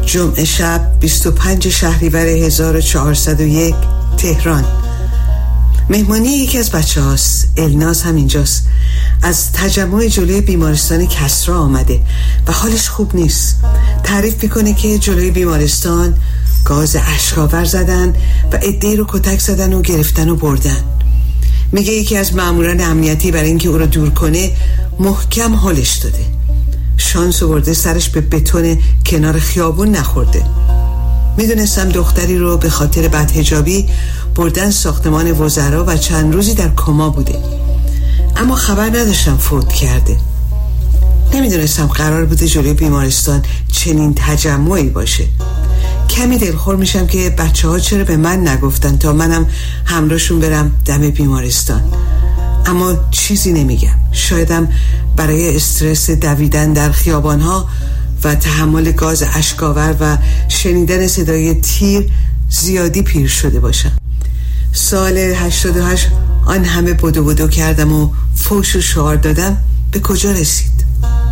جمعه شب 25 شهریور 1401 تهران. مهمانی یکی از بچه هاست، الناز هم اینجاست. از تجمع جلوی بیمارستان کسرا آمده و حالش خوب نیست. تعریف میکنه که جلوی بیمارستان گاز اشک‌آور زدن و عده‌ای رو کتک زدن و گرفتن و بردن. میگه یکی از ماموران امنیتی برای اینکه او رو دور کنه محکم هلش داده. شانس آورده سرش به بتون کنار خیابون نخورده. میدونستم دختری رو به خاطر بدحجابی بردن ساختمان وزرا و چند روزی در کما بوده، اما خبر نداشتم فوت کرده. نمیدونستم قرار بوده جلوی بیمارستان چنین تجمعی باشه. کمی دلخور میشم که بچه ها چرا به من نگفتن تا منم همراهشون برم دم بیمارستان، اما چیزی نمیگم. شایدم برای استرس دویدن در خیابانها و تحمل گاز اشک‌آور و شنیدن صدای تیر زیادی پیر شده باشم. سال 88 آن همه بدو کردم و فوش و شعار دادم به کجا رسید؟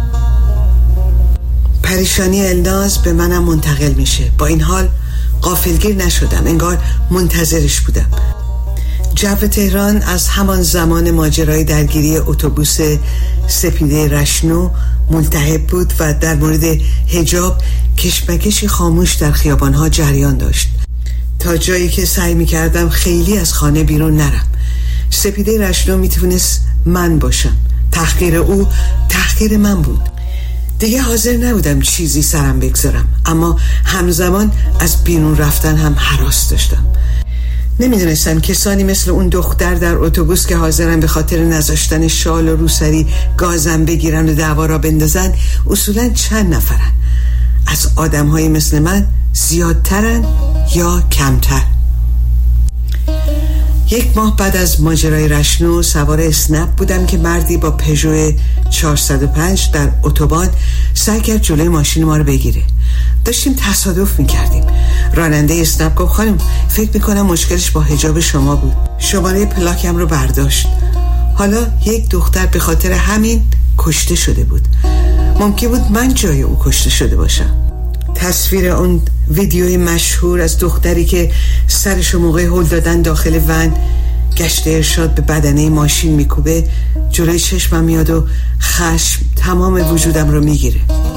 پریشانی الناز به منم منتقل میشه. با این حال غافلگیر نشدم، انگار منتظرش بودم. جو تهران از همان زمان ماجرای درگیری اتوبوس سپیده رشنو ملتهب بود و در مورد حجاب کشمکشی خاموش در خیابانها جریان داشت، تا جایی که سعی میکردم خیلی از خانه بیرون نرم. سپیده رشنو میتونست من باشم. تحقیر او تحقیر من بود. دیگه حاضر نبودم چیزی سرم بگذارم، اما همزمان از بیرون رفتن هم هراس داشتم. نمیدونستم کسانی مثل اون دختر در اتوبوس که حاضرن به خاطر نذاشتن شال و روسری گازم بگیرن و دعوا را بندازن اصولا چند نفرن. از آدم‌های مثل من زیادترن یا کمتر؟ 1 ماه بعد از ماجرای رشنو سوار اسنپ بودم که مردی با پژو 405 در اتوبان سعی کرد جلوی ماشین ما رو بگیره. داشتیم تصادف میکردیم. راننده اسنپ گفت خانم فکر میکنم مشکلش با حجاب شما بود. شماره پلاکم رو برداشت. حالا یک دختر به خاطر همین کشته شده بود. ممکن بود من جای او کشته شده باشم. تصویر اون ویدیوی مشهور از دختری که سرشو موقع هل دادن داخل ون گشت ارشاد به بدنه ماشین میکوبه جلوی چشمم میاد و خشم تمام وجودم رو میگیره.